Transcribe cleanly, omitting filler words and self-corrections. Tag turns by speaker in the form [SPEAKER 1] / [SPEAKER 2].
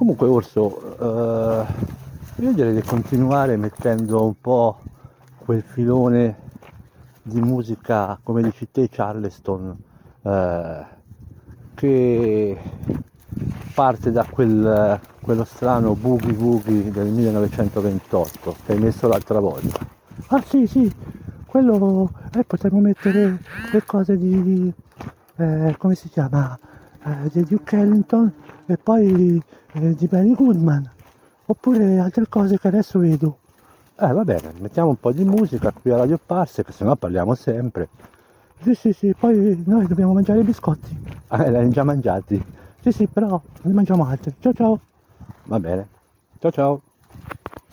[SPEAKER 1] Comunque Orso, io direi di continuare mettendo un po' quel filone di musica, come dici te, Charleston, eh, che parte da quello strano Boogie Woogie del 1928 che hai messo l'altra volta. Ah sì, sì, quello, potremmo mettere le cose di, come si chiama, di Duke Ellington e poi di Benny Goodman, oppure altre cose che adesso vedo. Va bene, mettiamo un po' di musica qui a Radio Parse, che sennò parliamo sempre. Sì, sì, sì, poi noi dobbiamo mangiare i biscotti. Li hanno già mangiati. Sì, sì, però ne mangiamo altri. Ciao ciao. Va bene. Ciao ciao.